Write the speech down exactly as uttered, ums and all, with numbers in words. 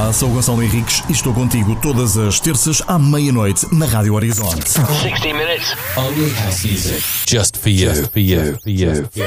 Olá, sou o Gonçalo Henriques e estou contigo todas as terças à meia-noite na Rádio Horizonte. sixty minutes. Only house music. Just for you. Just for you. For you.